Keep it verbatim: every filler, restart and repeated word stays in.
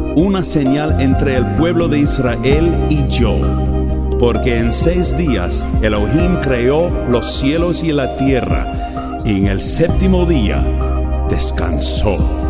una señal entre el pueblo de Israel y yo. Porque en seis días Elohim creó los cielos y la tierra, y en el séptimo día descansó.